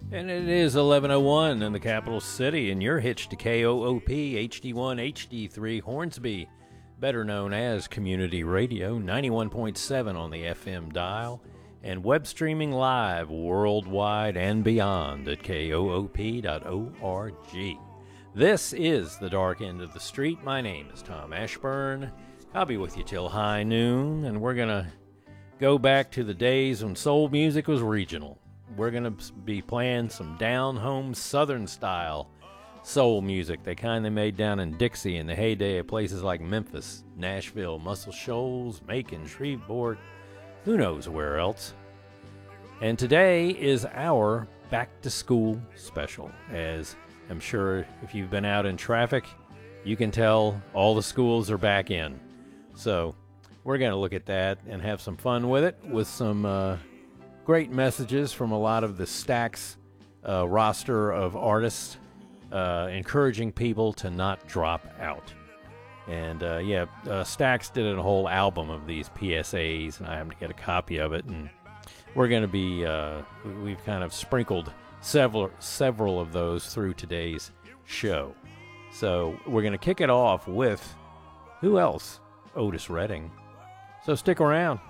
And it is 11:01 in the capital city, and you're hitched to KOOP HD1 HD3 Hornsby, better known as Community Radio, 91.7 on the FM dial, and web streaming live worldwide and beyond at koop.org. This is the Dark End of the Street. My name is Tom Ashburn. I'll be with you till high noon, and we're going to go back to the days when soul music was regional. We're going to be playing some down-home Southern-style soul music, the kind they made down in Dixie in the heyday of places like Memphis, Nashville, Muscle Shoals, Macon, Shreveport, who knows where else. And today is our back-to-school special, as I'm sure if you've been out in traffic, you can tell all the schools are back in. So we're going to look at that and have some fun with it, with some great messages from a lot of the Stax roster of artists, encouraging people to not drop out. And Stax did a whole album of these PSAs, and I happen to get a copy of it. And we're going to be, we've kind of sprinkled several of those through today's show. So we're going to kick it off with, who else? Otis Redding. So stick around.